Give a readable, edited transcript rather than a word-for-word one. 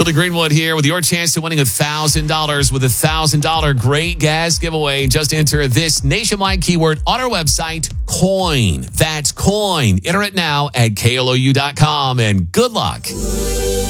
Billy Greenwood here with your chance to winning $1,000 with $1,000 great gas giveaway. Just enter this nationwide keyword on our website, coin. That's coin. Enter it now at KLOU.com and good luck.